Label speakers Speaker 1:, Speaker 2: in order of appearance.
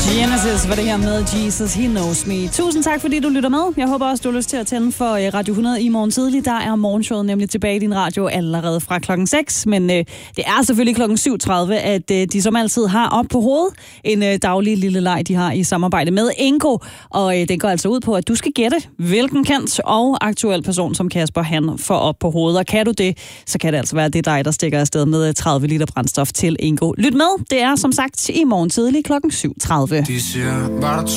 Speaker 1: Genesis var det her med Jesus, He Knows Me. Tusind tak, fordi du lytter med. Jeg håber også, du har lyst til at tænde for Radio 100 i morgen tidlig. Der er morgenshowet nemlig tilbage i din radio allerede fra klokken 6. Men det er selvfølgelig klokken 7.30, at de som altid har op på hovedet en daglig lille leg, de har i samarbejde med Ingo. Og den går altså ud på, at du skal gætte, hvilken kendt og aktuel person, som Kasper han får op på hovedet. Og kan du det, så kan det altså være, at det er dig, der stikker afsted med 30 liter brændstof til Ingo. Lyt med. Det er som sagt i morgen tidlig klokken 7.30.